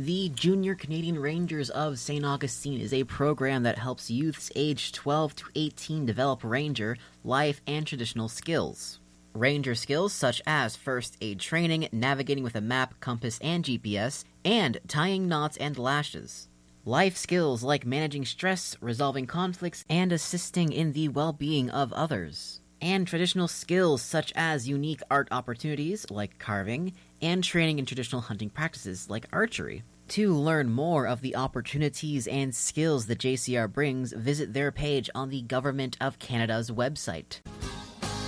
The Junior Canadian Rangers of St. Augustine is a program that helps youths aged 12 to 18 develop ranger, life, and traditional skills. Ranger skills such as first aid training, navigating with a map, compass, and GPS, and tying knots and lashes. Life skills like managing stress, resolving conflicts, and assisting in the well-being of others. And traditional skills such as unique art opportunities like carving, and training in traditional hunting practices like archery. To learn more of the opportunities and skills that JCR brings, visit their page on the Government of Canada's website.